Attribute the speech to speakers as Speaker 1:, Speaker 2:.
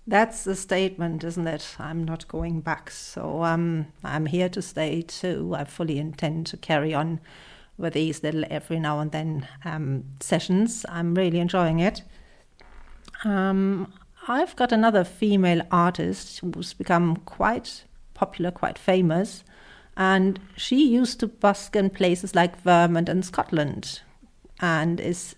Speaker 1: That's the statement, isn't it? I'm not going back. So I'm here to stay too. I fully intend to carry on with these little every now and then sessions. I'm really enjoying it. I've got another female artist who's become quite popular, quite famous, and she used to busk in places like Vermont and Scotland, and is